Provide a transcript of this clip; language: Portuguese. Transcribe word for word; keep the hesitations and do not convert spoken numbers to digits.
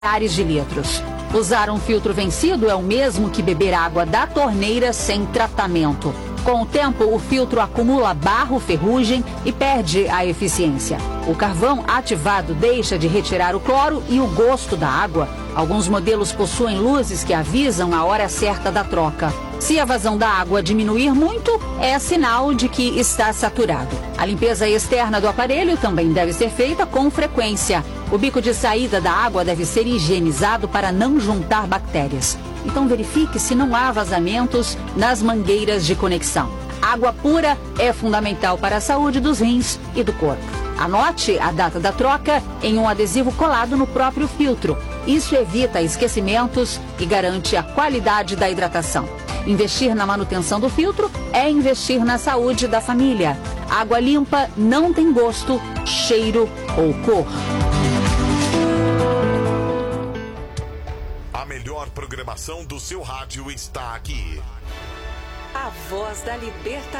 milhares de litros. Usar um filtro vencido é o mesmo que beber água da torneira sem tratamento. Com o tempo, o filtro acumula barro, ferrugem e perde a eficiência. O carvão ativado deixa de retirar o cloro e o gosto da água. Alguns modelos possuem luzes que avisam a hora certa da troca. Se a vazão da água diminuir muito, é sinal de que está saturado. A limpeza externa do aparelho também deve ser feita com frequência. O bico de saída da água deve ser higienizado para não juntar bactérias. Então verifique se não há vazamentos nas mangueiras de conexão. Água pura é fundamental para a saúde dos rins e do corpo. Anote a data da troca em um adesivo colado no próprio filtro. Isso evita esquecimentos e garante a qualidade da hidratação. Investir na manutenção do filtro é investir na saúde da família. Água limpa não tem gosto, cheiro ou cor. A melhor programação do seu rádio está aqui. A Voz da Libertação.